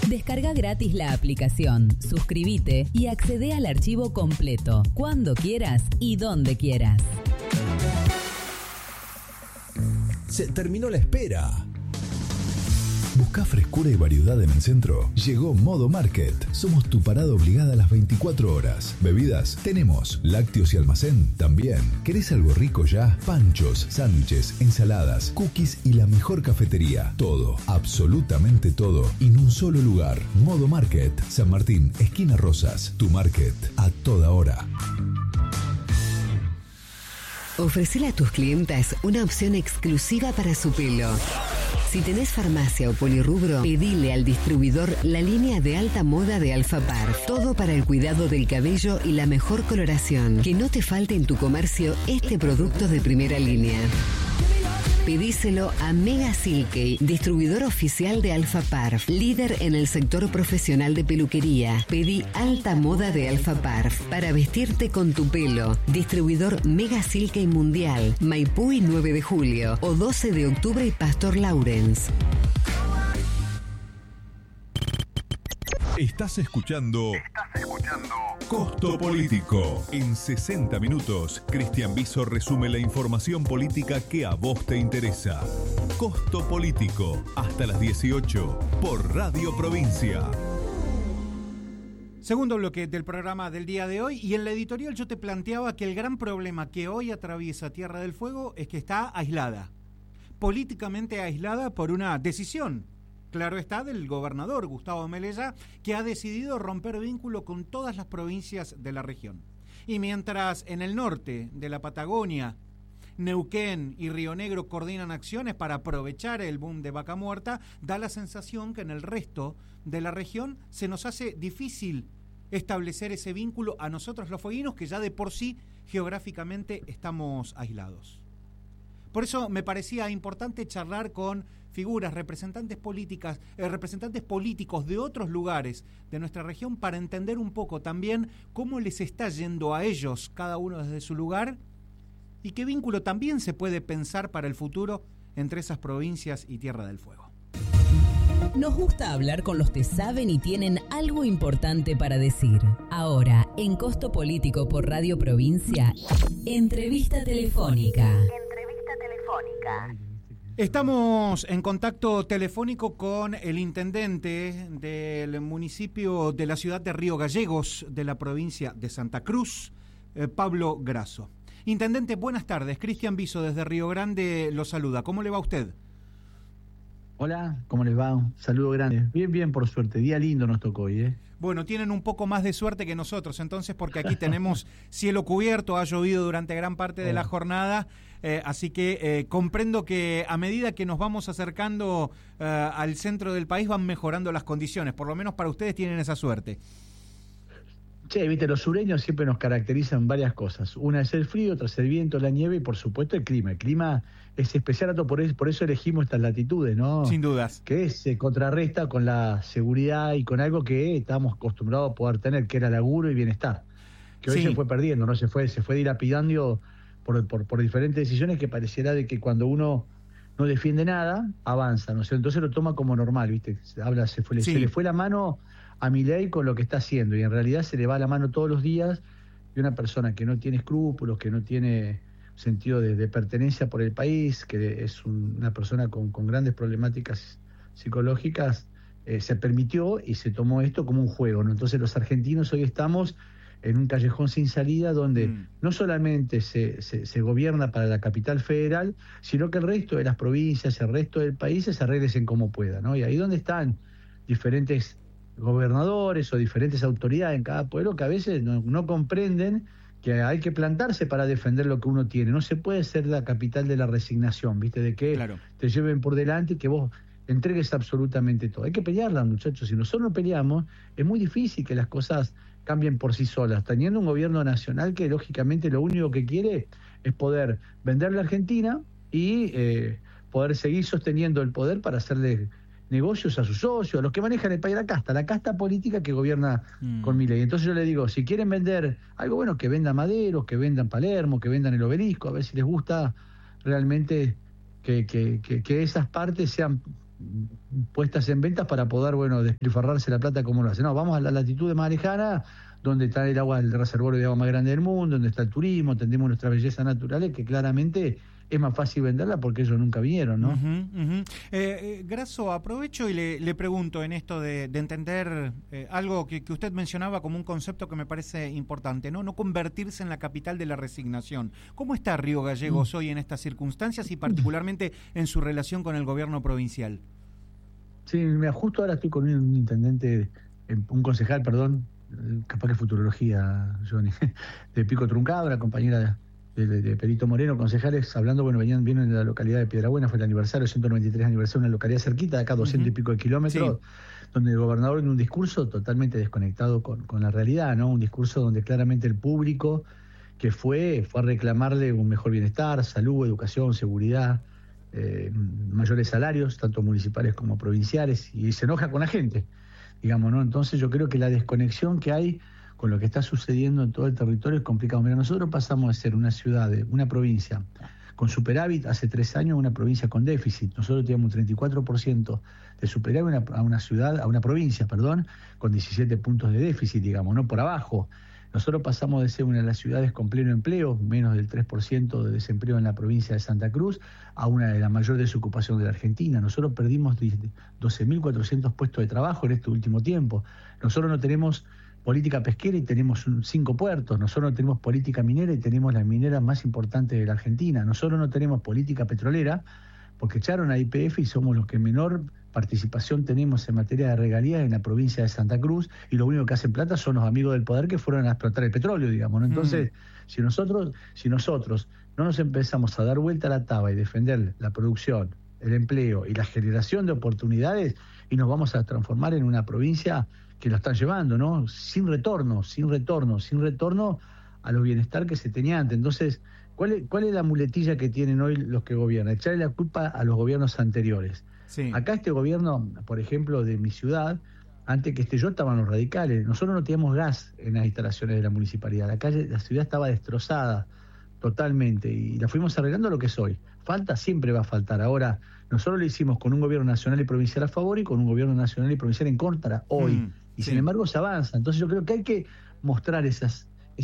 Descarga gratis la aplicación, suscríbete y accede al archivo completo, cuando quieras y donde quieras. Se terminó la espera. ¿Buscás frescura y variedad en el centro? Llegó Modo Market. Somos tu parada obligada a las 24 horas. Bebidas, tenemos. Lácteos y almacén, también. ¿Querés algo rico ya? Panchos, sándwiches, ensaladas, cookies y la mejor cafetería. Todo, absolutamente todo, en un solo lugar. Modo Market. San Martín, esquina Rosas. Tu market, a toda hora. Ofrecele a tus clientas una opción exclusiva para su pelo. Si tenés farmacia o polirrubro, pedile al distribuidor la línea de alta moda de Alpha Parf. Todo para el cuidado del cabello y la mejor coloración. Que no te falte en tu comercio este producto de primera línea. Pedíselo a Mega Silkey, distribuidor oficial de Alpha Parf, líder en el sector profesional de peluquería. Pedí alta moda de Alpha Parf para vestirte con tu pelo. Distribuidor Mega Silkey Mundial, Maipú y 9 de julio, o 12 de octubre y Pastor Lawrence. Estás escuchando Costo Político. En 60 minutos, Cristian Biso resume la información política que a vos te interesa. Costo Político, hasta las 18, por Radio Provincia. Segundo bloque del programa del día de hoy, y en la editorial yo te planteaba que el gran problema que hoy atraviesa Tierra del Fuego es que está aislada, políticamente aislada por una decisión. Claro está, del gobernador Gustavo Melella, que ha decidido romper vínculo con todas las provincias de la región. Y mientras en el norte de la Patagonia, Neuquén y Río Negro coordinan acciones para aprovechar el boom de vaca muerta, da la sensación que en el resto de la región se nos hace difícil establecer ese vínculo a nosotros los fueguinos, que ya de por sí geográficamente estamos aislados. Por eso me parecía importante charlar con figuras, representantes políticos de otros lugares de nuestra región para entender un poco también cómo les está yendo a ellos, cada uno desde su lugar, y qué vínculo también se puede pensar para el futuro entre esas provincias y Tierra del Fuego. Nos gusta hablar con los que saben y tienen algo importante para decir. Ahora, en Costo Político por Radio Provincia, entrevista telefónica. Estamos en contacto telefónico con el intendente del municipio de la ciudad de Río Gallegos, de la provincia de Santa Cruz, Pablo Grasso. Intendente, buenas tardes. Cristian Biso desde Río Grande lo saluda. ¿Cómo le va a usted? Hola, ¿cómo les va? Un saludo grande. Bien, bien, por suerte. Día lindo nos tocó hoy, ¿eh? Bueno, tienen un poco más de suerte que nosotros, entonces, porque aquí tenemos cielo cubierto, ha llovido durante gran parte de la jornada, así que comprendo que a medida que nos vamos acercando al centro del país van mejorando las condiciones, por lo menos para ustedes tienen esa suerte. Che, viste, los sureños siempre nos caracterizan varias cosas. Una es el frío, otra es el viento, la nieve y por supuesto el clima. El clima es especial, por eso elegimos estas latitudes, ¿no? Sin dudas. Que se contrarresta con la seguridad y con algo que estábamos acostumbrados a poder tener, que era laburo y bienestar. Que hoy se fue perdiendo, ¿no? Se fue dilapidando por diferentes decisiones que pareciera de que cuando uno no defiende nada, avanza, ¿no? Entonces lo toma como normal, ¿viste? Se le fue la mano a Milei con lo que está haciendo, y en realidad se le va la mano todos los días, y una persona que no tiene escrúpulos, que no tiene sentido de pertenencia por el país, que es una persona con grandes problemáticas psicológicas, se permitió y se tomó esto como un juego, ¿no? Entonces los argentinos hoy estamos en un callejón sin salida donde no solamente se gobierna para la capital federal, sino que el resto de las provincias, el resto del país se arreglen como pueda, ¿no? Y ahí donde están diferentes gobernadores o diferentes autoridades en cada pueblo que a veces no comprenden que hay que plantarse para defender lo que uno tiene. No se puede ser la capital de la resignación, ¿viste? De que te lleven por delante y que vos entregues absolutamente todo. Hay que pelearla, muchachos. Si nosotros no peleamos, es muy difícil que las cosas cambien por sí solas. Teniendo un gobierno nacional que, lógicamente, lo único que quiere es poder vender la Argentina y poder seguir sosteniendo el poder para hacerle negocios a sus socios, a los que manejan el país, la casta política que gobierna con Milei. Entonces yo le digo, si quieren vender algo bueno, que vendan Madero, que vendan Palermo, que vendan el Obelisco, a ver si les gusta realmente que esas partes sean puestas en ventas para poder, despilfarrarse la plata como lo hacen. No, vamos a la latitud más lejana, donde está el reservorio de agua más grande del mundo, donde está el turismo, tendemos nuestras bellezas naturales, que claramente es más fácil venderla porque ellos nunca vinieron, ¿no? Grasso, aprovecho y le pregunto en esto de entender algo que usted mencionaba como un concepto que me parece importante, ¿no? No convertirse en la capital de la resignación. ¿Cómo está Río Gallegos hoy en estas circunstancias y particularmente en su relación con el gobierno provincial? Sí, mira, justo ahora estoy con un intendente, un concejal, perdón, capaz que futurología, Johnny, de Pico Truncado, una compañera de Perito Moreno, concejales, hablando, vienen en la localidad de Piedrabuena, fue el aniversario, 193 aniversario, una localidad cerquita, de acá 200 y pico de kilómetros, donde el gobernador en un discurso totalmente desconectado con la realidad, ¿no? Un discurso donde claramente el público que fue a reclamarle un mejor bienestar, salud, educación, seguridad, mayores salarios, tanto municipales como provinciales, y se enoja con la gente, digamos, ¿no? Entonces yo creo que la desconexión que hay con lo que está sucediendo en todo el territorio es complicado. Mira, nosotros pasamos de ser una ciudad, una provincia con superávit hace 3 años a una provincia con déficit. Nosotros teníamos un 34% de superávit a una provincia, con 17 puntos de déficit, digamos, no por abajo. Nosotros pasamos de ser una de las ciudades con pleno empleo, menos del 3% de desempleo en la provincia de Santa Cruz, a una de las mayores desocupación de la Argentina. Nosotros perdimos 12.400 puestos de trabajo en este último tiempo. Nosotros no tenemos política pesquera y tenemos 5 puertos. Nosotros no tenemos política minera y tenemos las mineras más importantes de la Argentina. Nosotros no tenemos política petrolera porque echaron a YPF y somos los que menor participación tenemos en materia de regalías en la provincia de Santa Cruz, y lo único que hacen plata son los amigos del poder que fueron a explotar el petróleo, digamos, ¿no? Entonces, si nosotros no nos empezamos a dar vuelta a la taba y defender la producción, el empleo y la generación de oportunidades, y nos vamos a transformar en una provincia que lo están llevando, ¿no? Sin retorno a los bienestar que se tenía antes. Entonces, ¿cuál es la muletilla que tienen hoy los que gobiernan? Echarle la culpa a los gobiernos anteriores. Sí. Acá este gobierno, por ejemplo, de mi ciudad, antes que esté yo estaban los radicales. Nosotros no teníamos gas en las instalaciones de la municipalidad. La ciudad estaba destrozada totalmente y la fuimos arreglando lo que es hoy. Falta, siempre va a faltar. Ahora, nosotros lo hicimos con un gobierno nacional y provincial a favor y con un gobierno nacional y provincial en contra hoy. Y sin embargo se avanza. Entonces yo creo que hay que mostrar esas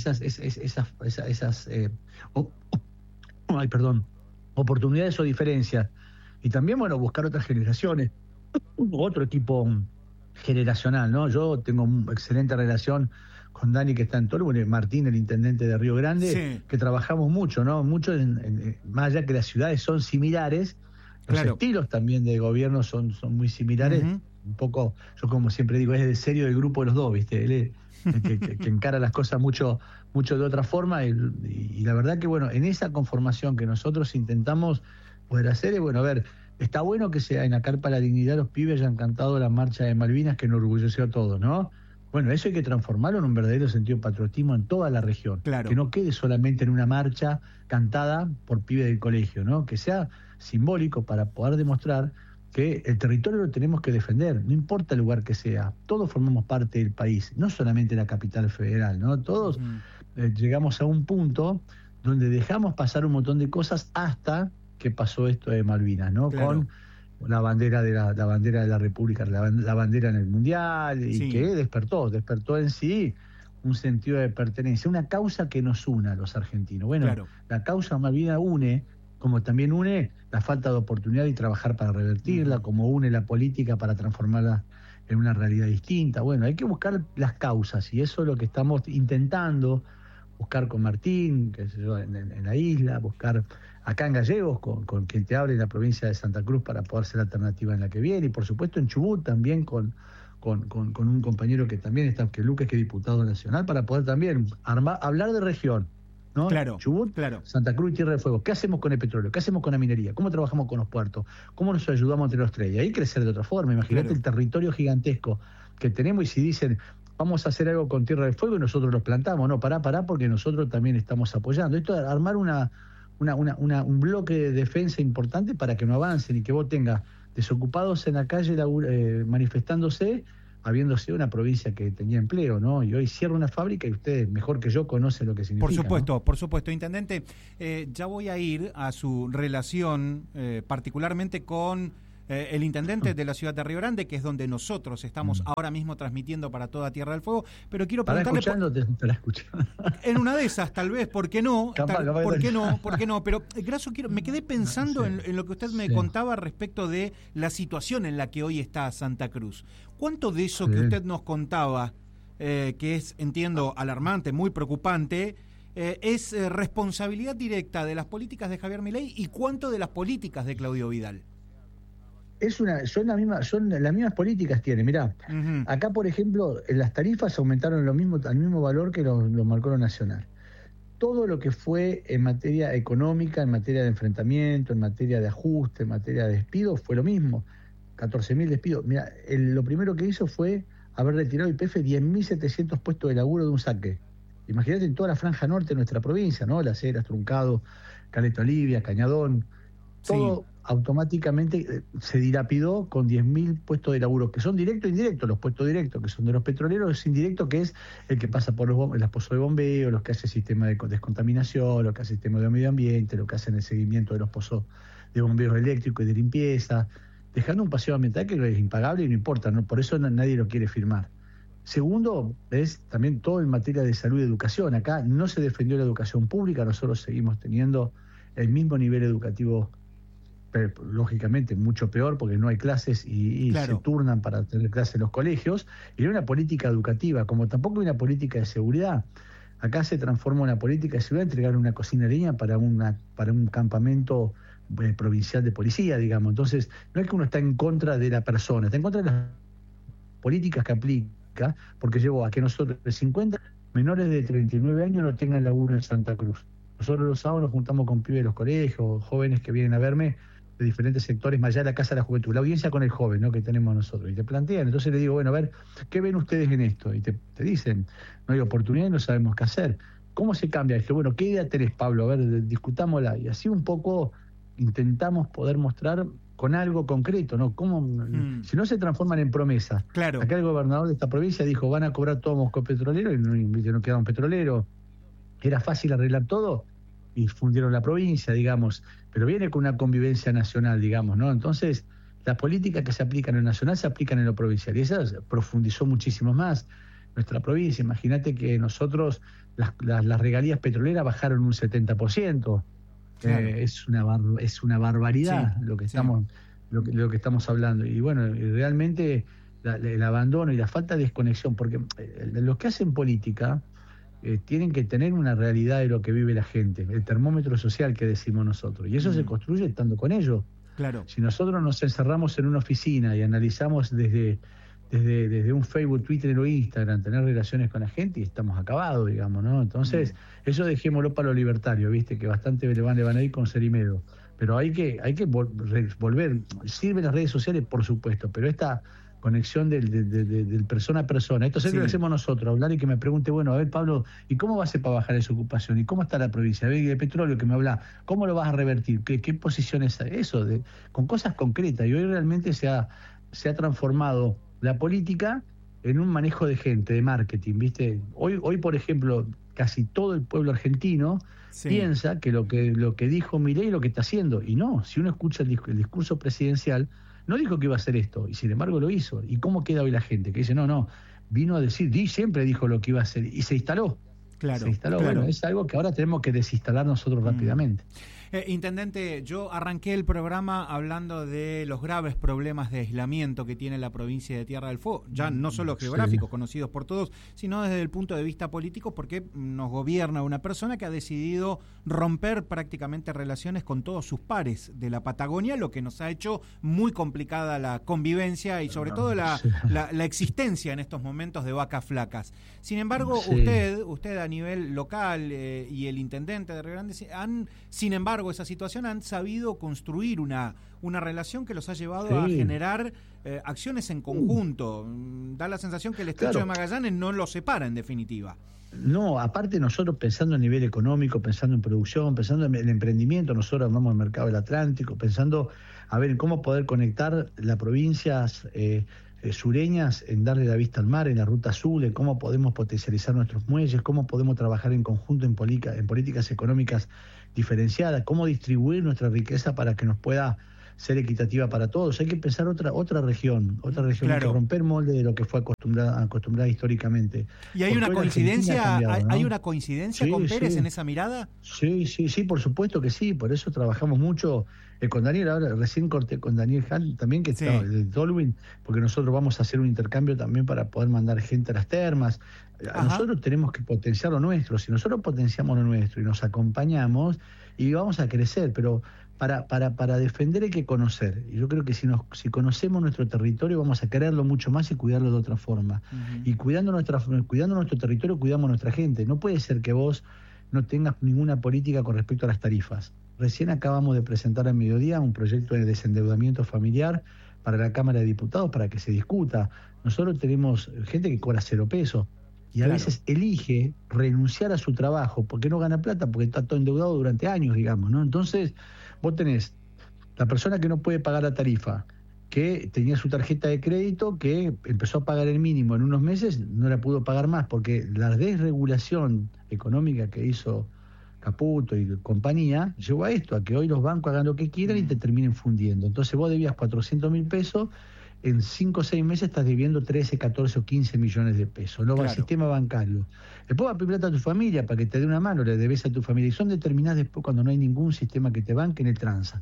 oportunidades o diferencias. Y también, buscar otras generaciones, otro equipo generacional, ¿no? Yo tengo una excelente relación con Dani, que está en Toro, Martín, el intendente de Río Grande, que trabajamos mucho, ¿no? Mucho, más allá que las ciudades son similares, los estilos también de gobierno son muy similares. Un poco, yo como siempre digo, es el serio del grupo de los dos, ¿viste? Él es el que encara las cosas mucho de otra forma, y la verdad que, en esa conformación que nosotros intentamos poder hacer, está bueno que sea en la Carpa de la Dignidad los pibes hayan cantado la marcha de Malvinas, que nos orgulleció a todos, ¿no? Eso hay que transformarlo en un verdadero sentido de patriotismo en toda la región. Claro. Que no quede solamente en una marcha cantada por pibes del colegio, ¿no? Que sea simbólico para poder demostrar que el territorio lo tenemos que defender, no importa el lugar que sea. Todos formamos parte del país, no solamente la capital federal, ¿no? Todos llegamos a un punto donde dejamos pasar un montón de cosas hasta que pasó esto de Malvinas, ¿no? Claro. Con la bandera de la República, la bandera en el Mundial, y que despertó en sí un sentido de pertenencia, una causa que nos une a los argentinos. La causa Malvinas une, como también une la falta de oportunidad y trabajar para revertirla, como une la política para transformarla en una realidad distinta. Hay que buscar las causas, y eso es lo que estamos intentando buscar con Martín, qué sé yo, en la isla, buscar acá en Gallegos con quien te hable en la provincia de Santa Cruz para poder ser la alternativa en la que viene, y por supuesto en Chubut también con un compañero que también está, que Luque, que es diputado nacional, para poder también hablar de región, ¿no? Claro, Chubut, Santa Cruz y Tierra del Fuego. ¿Qué hacemos con el petróleo? ¿Qué hacemos con la minería? ¿Cómo trabajamos con los puertos? ¿Cómo nos ayudamos entre los tres? Y ahí crecer de otra forma. Imagínate el territorio gigantesco que tenemos, y si dicen vamos a hacer algo con Tierra del Fuego y nosotros los plantamos, no, pará, porque nosotros también estamos apoyando. Esto es armar un bloque de defensa importante para que no avancen y que vos tengas desocupados en la calle manifestándose, habiendo sido una provincia que tenía empleo, ¿no? Y hoy cierra una fábrica y usted, mejor que yo, conoce lo que significa. Por supuesto. Intendente, ya voy a ir a su relación particularmente con el intendente de la ciudad de Río Grande, que es donde nosotros estamos ahora mismo transmitiendo para toda Tierra del Fuego, pero quiero preguntarle... En una de esas, tal vez, ¿por qué no? ¿Por qué no? Pero, Grasso, me quedé pensando en lo que usted me contaba respecto de la situación en la que hoy está Santa Cruz. ¿Cuánto de eso que usted nos contaba, que es, entiendo, alarmante, muy preocupante, es responsabilidad directa de las políticas de Javier Milei y cuánto de las políticas de Claudio Vidal? Son las mismas políticas tienen. Mirá, acá por ejemplo las tarifas aumentaron al mismo valor que lo marcó lo nacional. Todo lo que fue en materia económica, en materia de enfrentamiento, en materia de ajuste, en materia de despido, fue lo mismo. 14.000 despidos. Mirá, lo primero que hizo fue haber retirado YPF 10.700 puestos de laburo de un saque. Imagínate en toda la franja norte de nuestra provincia, ¿no? Las Heras, Truncado, Caleta Olivia, Cañadón, todo automáticamente se dilapidó con 10.000 puestos de laburo, que son directos e indirectos. Los puestos directos, que son de los petroleros, es indirecto, que es el que pasa por las pozos de bombeo, los que hace el sistema de descontaminación, los que hace el sistema de medio ambiente, los que hacen el seguimiento de los pozos de bombeos eléctricos y de limpieza, dejando un paseo ambiental que es impagable y no importa, ¿no? Por eso nadie lo quiere firmar. Segundo, es también todo en materia de salud y educación. Acá no se defendió la educación pública, nosotros seguimos teniendo el mismo nivel educativo, pero, lógicamente mucho peor porque no hay clases y se turnan para tener clases en los colegios. Y no hay una política educativa, como tampoco hay una política de seguridad. Acá se transforma una política de seguridad, entregar una cocina leña para un campamento provincial de policía, digamos. Entonces, no es que uno está en contra de la persona, está en contra de las políticas que aplica, porque llevó a que nosotros de 50 menores de 39 años no tengan laburo en Santa Cruz. Nosotros los sábados nos juntamos con pibes de los colegios, jóvenes que vienen a verme de diferentes sectores, más allá de la Casa de la Juventud, la audiencia con el joven, ¿no?, que tenemos nosotros, y te plantean. Entonces le digo, bueno, a ver, ¿qué ven ustedes en esto? Y te dicen, no hay oportunidad y no sabemos qué hacer. ¿Cómo se cambia esto? Bueno, ¿qué idea tenés, Pablo? A ver, discutámosla. Y así un poco intentamos poder mostrar con algo concreto, ¿no? ¿Cómo, si no se transforman en promesas? Claro. Acá el gobernador de esta provincia dijo, van a cobrar todo Moscú Petrolero, y no quedaba un petrolero. Era fácil arreglar todo y fundieron la provincia, digamos, pero viene con una convivencia nacional, digamos, ¿no? Entonces, las políticas que se aplican en lo nacional se aplican en lo provincial, y eso profundizó muchísimo más nuestra provincia. Imagínate que nosotros, las regalías petroleras bajaron un 70%. Claro. Es una barbaridad lo que estamos hablando. Y bueno, realmente el abandono y la falta de desconexión, porque los que hacen política tienen que tener una realidad de lo que vive la gente, el termómetro social que decimos nosotros, y eso se construye estando con ellos. Claro. Si nosotros nos encerramos en una oficina y analizamos desde un Facebook, Twitter o Instagram, tener relaciones con la gente, y estamos acabados, digamos, ¿no? Entonces, eso dejémoslo para los libertarios, ¿viste? Que bastante le van a ir con Cerimedo. Pero hay que volver. Sirven las redes sociales, por supuesto, pero esta conexión del persona a persona, esto es lo que hacemos nosotros, hablar y que me pregunte, bueno, a ver, Pablo, ¿y cómo va a ser para bajar esa ocupación? ¿Y cómo está la provincia? A ver, el petróleo que me habla, ¿cómo lo vas a revertir? ¿Qué posiciones hay? Eso, con cosas concretas. Y hoy realmente se ha transformado la política en un manejo de gente, de marketing, ¿viste? Hoy por ejemplo, casi todo el pueblo argentino piensa que lo que dijo Milei es lo que está haciendo, y no. Si uno escucha el discurso presidencial, no dijo que iba a hacer esto, y sin embargo lo hizo. ¿Y cómo queda hoy la gente? Que dice, no, vino a decir, siempre dijo lo que iba a hacer, y se instaló. Claro, se instaló. Claro. Bueno, es algo que ahora tenemos que desinstalar nosotros rápidamente. Intendente, yo arranqué el programa hablando de los graves problemas de aislamiento que tiene la provincia de Tierra del Fuego, ya no solo geográficos, conocidos por todos, sino desde el punto de vista político, porque nos gobierna una persona que ha decidido romper prácticamente relaciones con todos sus pares de la Patagonia, lo que nos ha hecho muy complicada la convivencia y sobre todo la existencia en estos momentos de vacas flacas. Sin embargo, usted a nivel local y el intendente de Río Grande sin embargo, esa situación han sabido construir una relación que los ha llevado a generar acciones en conjunto. Da la sensación que el estrecho de Magallanes no los separa, en definitiva. No, aparte nosotros pensando a nivel económico, pensando en producción, pensando en el emprendimiento, nosotros vamos al mercado del Atlántico, pensando a ver cómo poder conectar las provincias sureñas, en darle la vista al mar, en la Ruta Azul, en cómo podemos potencializar nuestros muelles, cómo podemos trabajar en conjunto en políticas económicas diferenciadas, cómo distribuir nuestra riqueza para que nos pueda ser equitativa para todos. Hay que pensar otra región, claro. Hay que romper molde de lo que fue acostumbrada históricamente. ¿Y hay una coincidencia, ¿no? ¿Hay una coincidencia con Pérez en esa mirada? Sí, por supuesto que sí, por eso trabajamos mucho con Daniel. Ahora recién corté con Daniel Hall también, que está de Tolwyn, porque nosotros vamos a hacer un intercambio también para poder mandar gente a las termas. Nosotros tenemos que potenciar lo nuestro. Si nosotros potenciamos lo nuestro y nos acompañamos, y vamos a crecer, pero para defender hay que conocer. Y yo creo que si conocemos nuestro territorio, vamos a quererlo mucho más y cuidarlo de otra forma. Y cuidando nuestro territorio, cuidamos a nuestra gente. No puede ser que vos no tengas ninguna política con respecto a las tarifas. Recién acabamos de presentar al mediodía un proyecto de desendeudamiento familiar para la Cámara de Diputados para que se discuta. Nosotros tenemos gente que cobra 0 pesos. Y a veces elige renunciar a su trabajo porque no gana plata, porque está todo endeudado durante años, digamos, ¿no? Entonces, vos tenés la persona que no puede pagar la tarifa, que tenía su tarjeta de crédito, que empezó a pagar el mínimo en unos meses, no la pudo pagar más, porque la desregulación económica que hizo Caputo y compañía llevó a esto, a que hoy los bancos hagan lo que quieran y te terminen fundiendo. Entonces vos debías 400.000 pesos, en 5 o 6 meses estás debiendo 13, 14 o 15 millones de pesos. Luego al sistema bancario. Después va a pedir plata a tu familia para que te dé una mano, le debes a tu familia. Y son determinadas después cuando no hay ningún sistema que te banque en el tranza.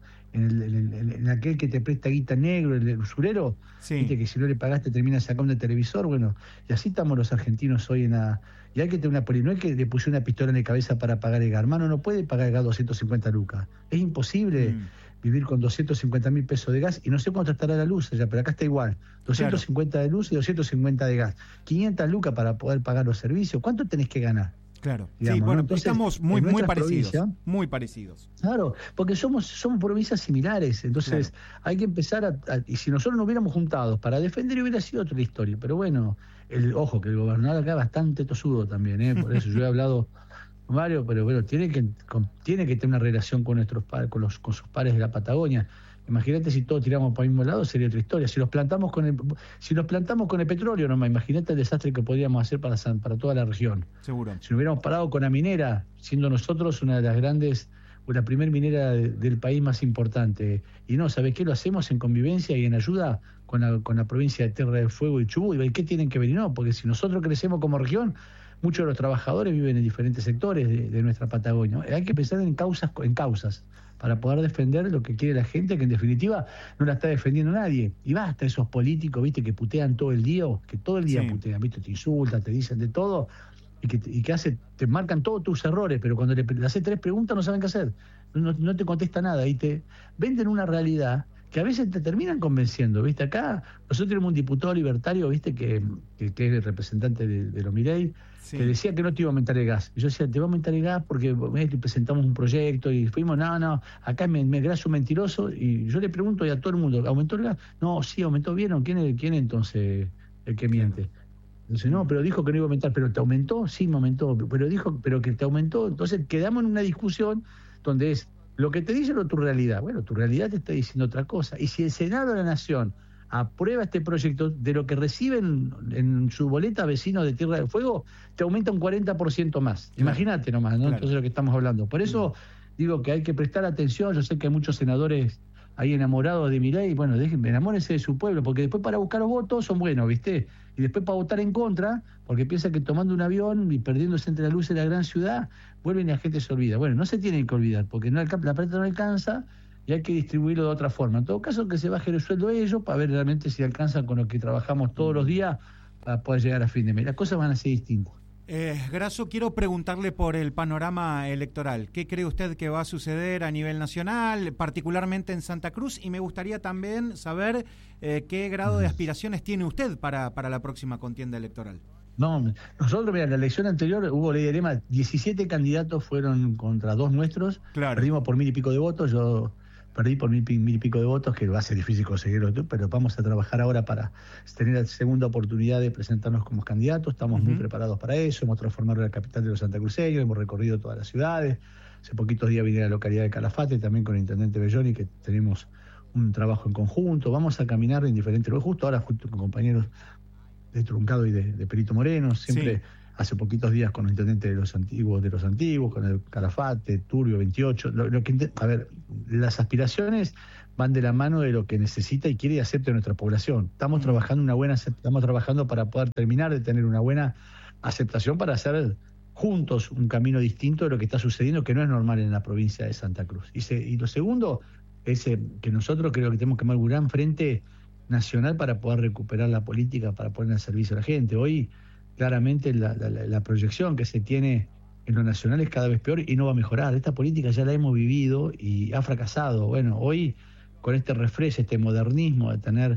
En aquel que te presta guita negro, el usurero, viste que si no le pagaste termina sacando el televisor. Bueno, y así estamos los argentinos hoy y hay que tener una política. No es que le puse una pistola en la cabeza para pagar el gas. Hermano, no puede pagar el gas 250 lucas. Es imposible vivir con 250.000 pesos de gas, y no sé cuánto estará la luz allá, pero acá está igual, 250 de luz y 250 de gas, 500 lucas para poder pagar los servicios. ¿Cuánto tenés que ganar? Claro, digamos, sí, bueno, entonces, estamos muy parecidos. Claro, porque somos provincias similares, entonces hay que empezar y si nosotros nos hubiéramos juntado para defender, hubiera sido otra historia, pero bueno, ojo, que el gobernador acá es bastante tosudo también, por eso yo he hablado con varios, pero bueno, tiene que tener una relación con nuestros con sus pares de la Patagonia. Imagínate si todos tiramos para el mismo lado, sería otra historia. Si los plantamos con el petróleo, nomás, imagínate el desastre que podríamos hacer para toda la región. Seguro. Si nos hubiéramos parado con la minera, siendo nosotros una de las grandes, la primer minera del país más importante. Y no, ¿sabes qué? Lo hacemos en convivencia y en ayuda con la provincia de Tierra del Fuego y Chubut. ¿Y qué tienen que venir? No, porque si nosotros crecemos como región, muchos de los trabajadores viven en diferentes sectores de nuestra Patagonia. Hay que pensar en causas para poder defender lo que quiere la gente, que en definitiva no la está defendiendo nadie. Y basta esos políticos, viste, que putean todo el día, putean, viste, te insultan, te dicen de todo, y que te marcan todos tus errores, pero cuando le haces 3 preguntas no saben qué hacer, no te contesta nada, y te venden una realidad que a veces te terminan convenciendo, ¿viste? Acá nosotros tenemos un diputado libertario, ¿viste? Que es el representante de los Milei, que decía que no te iba a aumentar el gas. Y yo decía, te va a aumentar el gas porque presentamos un proyecto y fuimos, no, acá me graso un mentiroso, y yo le pregunto a todo el mundo, ¿aumentó el gas? No, sí, aumentó, ¿vieron? ¿Quién entonces el que miente? Entonces, no, pero dijo que no iba a aumentar, ¿pero te aumentó? Sí, me aumentó, pero que te aumentó. Entonces quedamos en una discusión donde es lo que te dice o tu realidad. Bueno, tu realidad te está diciendo otra cosa. Y si el Senado de la Nación aprueba este proyecto, de lo que reciben en su boleta vecinos de Tierra del Fuego, te aumenta un 40% más. Imagínate nomás, ¿no? Claro. Entonces, lo que estamos hablando. Por eso digo que hay que prestar atención. Yo sé que hay muchos senadores ahí enamorados de Milei. Bueno, enamórense de su pueblo, porque después para buscar los votos son buenos, ¿viste? Y después para votar en contra, porque piensan que tomando un avión y perdiéndose entre la luz de la gran ciudad, vuelven y la gente se olvida. Bueno, no se tienen que olvidar, porque la plata no alcanza y hay que distribuirlo de otra forma. En todo caso, que se baje el sueldo de ellos para ver realmente si alcanzan con lo que trabajamos todos los días para poder llegar a fin de mes. Las cosas van a ser distintas. Grasso, quiero preguntarle por el panorama electoral. ¿Qué cree usted que va a suceder a nivel nacional, particularmente en Santa Cruz? Y me gustaría también saber qué grado de aspiraciones tiene usted para la próxima contienda electoral. No, nosotros, mira, en la elección anterior hubo ley de lema, 17 candidatos fueron contra 2 nuestros, perdimos por 1.000 y pico de votos, yo perdí por 1.000 y pico de votos, que va a ser difícil conseguirlo, pero vamos a trabajar ahora para tener la segunda oportunidad de presentarnos como candidatos. Estamos muy preparados para eso, hemos transformado la capital de los santacruceños, hemos recorrido todas las ciudades. Hace poquitos días vine a la localidad de Calafate, también con el intendente Belloni, que tenemos un trabajo en conjunto. Vamos a caminar en diferentes lugares, justo ahora junto con compañeros de Truncado y de Perito Moreno, siempre hace poquitos días con los intendentes de los antiguos, con el Calafate, Turbio 28. A ver, las aspiraciones van de la mano de lo que necesita y quiere y acepta nuestra población. Estamos trabajando para poder terminar de tener una buena aceptación para hacer juntos un camino distinto de lo que está sucediendo, que no es normal en la provincia de Santa Cruz. Y lo segundo es que nosotros creo que tenemos que armar un gran frente nacional para poder recuperar la política, para poner al servicio a la gente. Hoy, claramente, la proyección que se tiene en lo nacional es cada vez peor y no va a mejorar. Esta política ya la hemos vivido y ha fracasado. Bueno, hoy, con este refresh, este modernismo de tener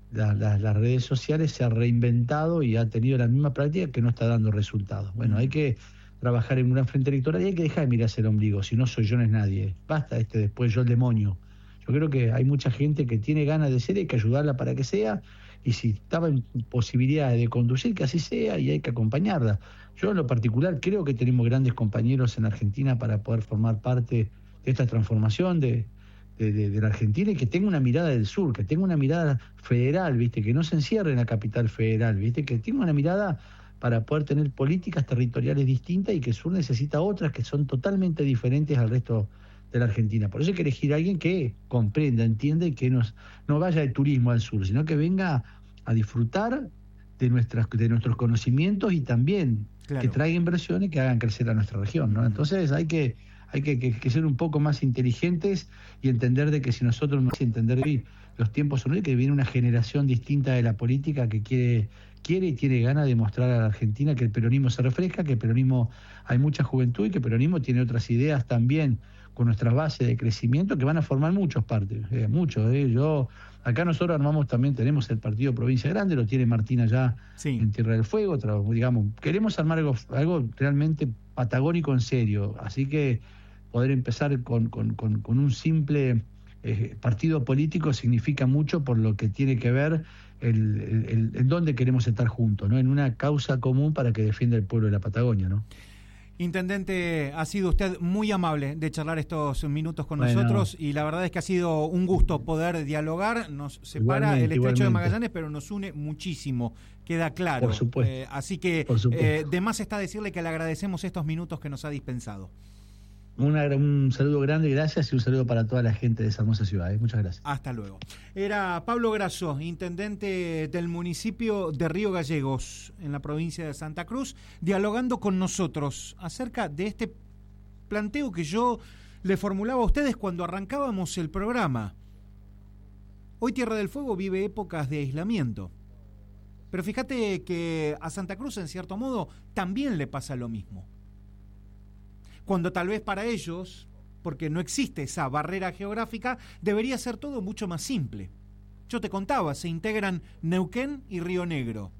las redes sociales, se ha reinventado y ha tenido la misma práctica que no está dando resultados. Bueno, hay que trabajar en un gran frente electoral y hay que dejar de mirarse el ombligo. Si no soy yo, no es nadie. Basta después yo el demonio. Yo creo que hay mucha gente que tiene ganas de ser y hay que ayudarla para que sea, y si estaba en posibilidades de conducir, que así sea, y hay que acompañarla. Yo en lo particular creo que tenemos grandes compañeros en Argentina para poder formar parte de esta transformación de la Argentina, y que tenga una mirada del sur, que tenga una mirada federal, ¿viste? Que no se encierre en la capital federal, ¿viste? Que tenga una mirada para poder tener políticas territoriales distintas, y que el sur necesita otras que son totalmente diferentes al resto de la Argentina. Por eso hay que elegir a alguien que comprenda, entienda, y que no vaya de turismo al sur, sino que venga a disfrutar de nuestros conocimientos, y también que traiga inversiones que hagan crecer a nuestra región, ¿no? Entonces hay que ser un poco más inteligentes y entender de que si nosotros no entender que los tiempos son hoy, que viene una generación distinta de la política que quiere y tiene ganas de mostrar a la Argentina que el peronismo se refresca, que el peronismo hay mucha juventud y que el peronismo tiene otras ideas también con nuestras bases de crecimiento que van a formar muchos partes, muchos. Acá nosotros tenemos el partido Provincia Grande, lo tiene Martín allá en Tierra del Fuego, digamos, queremos armar algo realmente patagónico en serio, así que poder empezar con un simple partido político significa mucho por lo que tiene que ver en dónde queremos estar juntos, ¿no? En una causa común para que defienda el pueblo de la Patagonia, ¿no? Intendente, ha sido usted muy amable de charlar estos minutos con nosotros, y la verdad es que ha sido un gusto poder dialogar. Nos separa el estrecho de Magallanes, pero nos une muchísimo, queda claro. Por supuesto. Así que de más está decirle que le agradecemos estos minutos que nos ha dispensado. Un saludo grande, gracias, y un saludo para toda la gente de esa hermosa ciudad. Muchas gracias. Hasta luego. Era Pablo Grasso, intendente del municipio de Río Gallegos, en la provincia de Santa Cruz, dialogando con nosotros acerca de este planteo que yo le formulaba a ustedes cuando arrancábamos el programa. Hoy Tierra del Fuego vive épocas de aislamiento, pero fíjate que a Santa Cruz, en cierto modo, también le pasa lo mismo. Cuando tal vez para ellos, porque no existe esa barrera geográfica, debería ser todo mucho más simple. Yo te contaba, se integran Neuquén y Río Negro.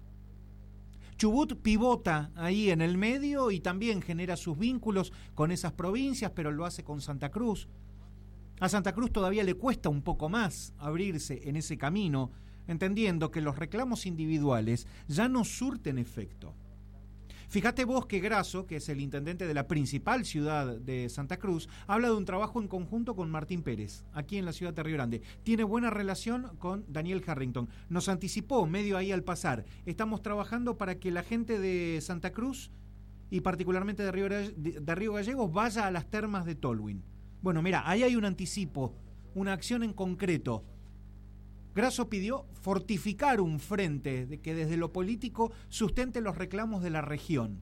Chubut pivota ahí en el medio y también genera sus vínculos con esas provincias, pero lo hace con Santa Cruz. A Santa Cruz todavía le cuesta un poco más abrirse en ese camino, entendiendo que los reclamos individuales ya no surten efecto. Fíjate vos que Grasso, que es el intendente de la principal ciudad de Santa Cruz, habla de un trabajo en conjunto con Martín Pérez, aquí en la ciudad de Río Grande. Tiene buena relación con Daniel Harrington. Nos anticipó medio ahí al pasar. Estamos trabajando para que la gente de Santa Cruz, y particularmente de Río Gallegos, vaya a las termas de Tolwyn. Bueno, mira, ahí hay un anticipo, una acción en concreto. Grasso pidió fortificar un frente de que desde lo político sustente los reclamos de la región.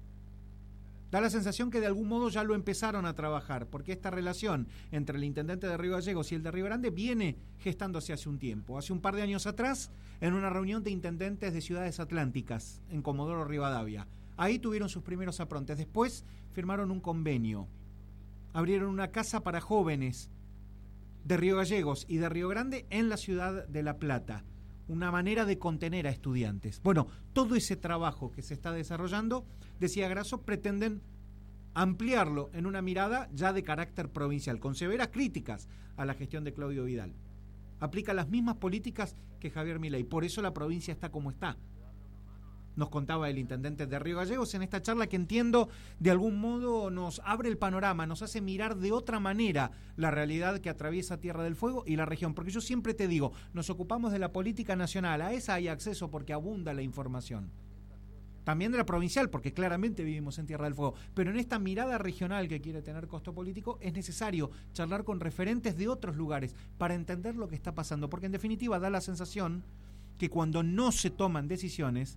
Da la sensación que de algún modo ya lo empezaron a trabajar, porque esta relación entre el intendente de Río Gallegos y el de Río Grande viene gestándose hace un tiempo. Hace un par de años atrás, en una reunión de intendentes de ciudades atlánticas, en Comodoro Rivadavia. Ahí tuvieron sus primeros aprontes. Después firmaron un convenio. Abrieron una casa para jóvenes de Río Gallegos y de Río Grande en la ciudad de La Plata, una manera de contener a estudiantes. Bueno, todo ese trabajo que se está desarrollando, decía Grasso, pretenden ampliarlo en una mirada ya de carácter provincial, con severas críticas a la gestión de Claudio Vidal. Aplica las mismas políticas que Javier Milei, por eso la provincia está como está. Nos contaba el intendente de Río Gallegos en esta charla, que entiendo de algún modo nos abre el panorama, nos hace mirar de otra manera la realidad que atraviesa Tierra del Fuego y la región. Porque yo siempre te digo, nos ocupamos de la política nacional, a esa hay acceso porque abunda la información. también de la provincial, porque claramente vivimos en Tierra del Fuego, pero en esta mirada regional que quiere tener Costo Político es necesario charlar con referentes de otros lugares para entender lo que está pasando, porque en definitiva da la sensación que cuando no se toman decisiones